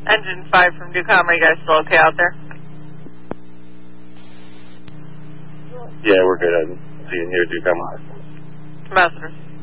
Engine 5 from Newcom, are you guys still okay out there? Yeah, we're good. I'm seeing here, Duke. Master.